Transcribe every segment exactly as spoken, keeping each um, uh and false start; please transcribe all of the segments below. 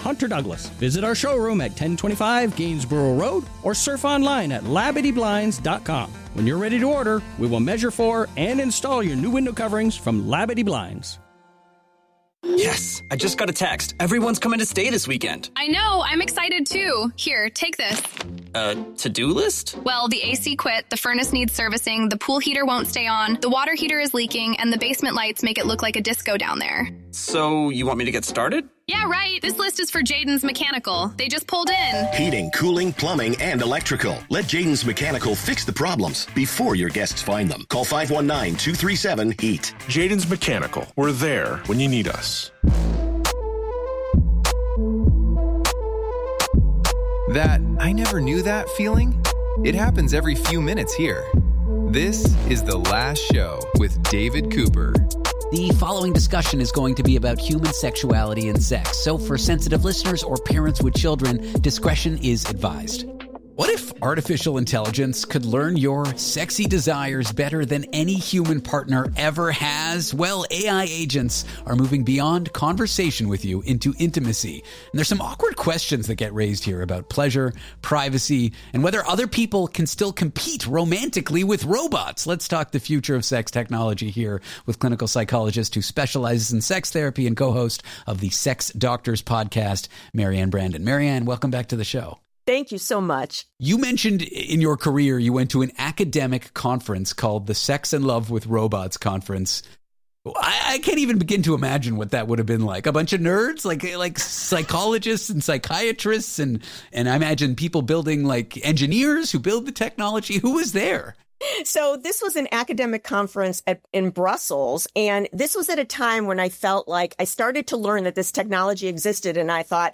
Hunter Douglas. Visit our showroom at ten twenty-five Gainsborough Road or surf online at labadee blinds dot com. When you're ready to order, we will measure for and install your new window coverings from Labadee Blinds. Yes, I just got a text. Everyone's coming to stay this weekend. I know, I'm excited too. Here, take this. Uh, to-do list? Well, the A C quit, the furnace needs servicing, the pool heater won't stay on, the water heater is leaking, and the basement lights make it look like a disco down there. So, you want me to get started? Yeah, right. This list is for Jaden's Mechanical. They just pulled in. Heating, cooling, plumbing, and electrical. Let Jaden's Mechanical fix the problems before your guests find them. Call five one nine, two three seven, HEAT. Jaden's Mechanical. We're there when you need us. That I never knew that feeling? It happens every few minutes here. This is The Last Show with David Cooper. The following discussion is going to be about human sexuality and sex, so for sensitive listeners or parents with children, discretion is advised. What if artificial intelligence could learn your sexy desires better than any human partner ever has? Well, A I agents are moving beyond conversation with you into intimacy. And there's some awkward questions that get raised here about pleasure, privacy, and whether other people can still compete romantically with robots. Let's talk the future of sex technology here with clinical psychologist who specializes in sex therapy and co-host of the Sex Doctors podcast, Marianne Brandon. Marianne, welcome back to the show. Thank you so much. You mentioned in your career you went to an academic conference called the Sex and Love with Robots conference. I, I can't even begin to imagine what that would have been like. A bunch of nerds, like like psychologists and psychiatrists, and and I imagine people building, like engineers who build the technology. Who was there? So this was an academic conference at, in Brussels, and this was at a time when I felt like I started to learn that this technology existed, and I thought,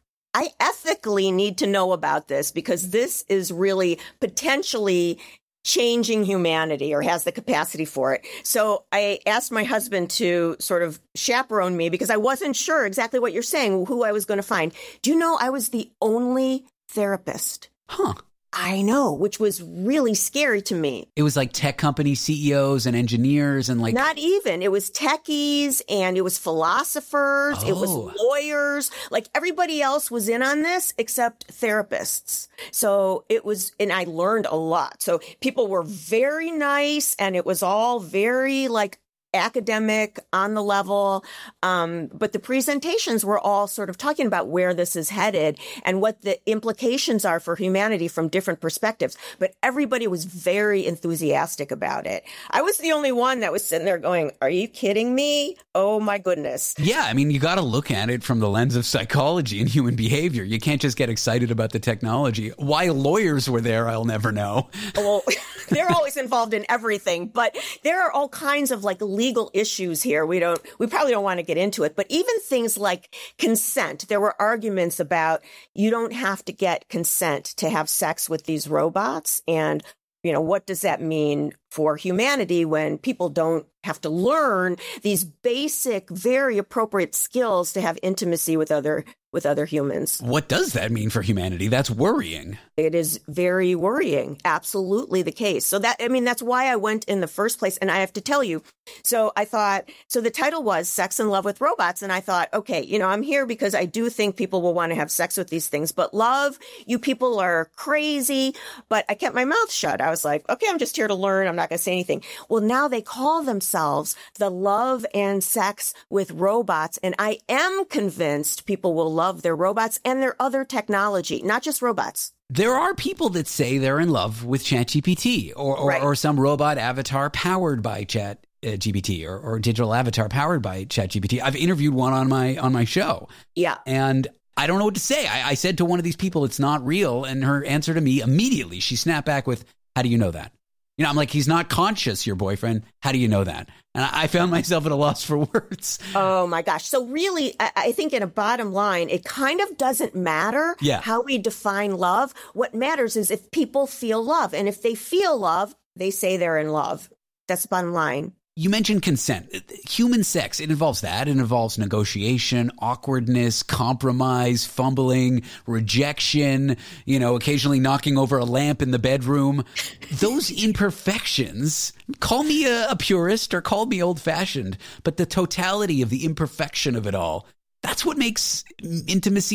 I ethically need to know about this because this is really potentially changing humanity or has the capacity for it. So I asked my husband to sort of chaperone me because I wasn't sure exactly what you're saying, who I was going to find. Do you know I was the only therapist? Huh. I know, which was really scary to me. It was like tech company C E Os and engineers and like... Not even. It was techies and it was philosophers. Oh. It was lawyers. Like everybody else was in on this except therapists. So it was, and I learned a lot. So people were very nice and it was all very like academic, on the level. Um, but the presentations were all sort of talking about where this is headed and what the implications are for humanity from different perspectives. But everybody was very enthusiastic about it. I was the only one that was sitting there going, are you kidding me? Oh, my goodness. Yeah, I mean, you got to look at it from the lens of psychology and human behavior. You can't just get excited about the technology. Why lawyers were there, I'll never know. Well, they're always involved in everything, but there are all kinds of like legal issues here. We don't, we probably don't want to get into it, but even things like consent, there were arguments about you don't have to get consent to have sex with these robots. And, you know, what does that mean for humanity when people don't have to learn these basic, very appropriate skills to have intimacy with other with other humans? What does that mean for humanity? That's worrying. It is very worrying. Absolutely the case. So that, I mean, that's why I went in the first place. And I have to tell you, so I thought, so the title was Sex and Love with Robots. And I thought, okay, you know, I'm here because I do think people will want to have sex with these things, but love, you people are crazy. But I kept my mouth shut. I was like, okay, I'm just here to learn. I'm not going to say anything. Well, now they call themselves the Love and Sex with Robots. And I am convinced people will love their robots and their other technology, not just robots. There are people that say they're in love with ChatGPT or, or, Right. or some robot avatar powered by Chat uh, G P T or, or digital avatar powered by ChatGPT. I've interviewed one on my on my show. Yeah. And I don't know what to say. I, I said to one of these people, it's not real. And her answer to me immediately, she snapped back with, how do you know that? You know, I'm like, he's not conscious, your boyfriend. How do you know that? And I, I found myself at a loss for words. Oh, my gosh. So really, I, I think in a bottom line, it kind of doesn't matter Yeah. how we define love. What matters is if people feel love. And if they feel love, they say they're in love. That's the bottom line. You mentioned consent. Human sex, it involves that. It involves negotiation, awkwardness, compromise, fumbling, rejection, you know, occasionally knocking over a lamp in the bedroom. Those imperfections, call me a, a purist or call me old-fashioned, but the totality of the imperfection of it all, that's what makes intimacy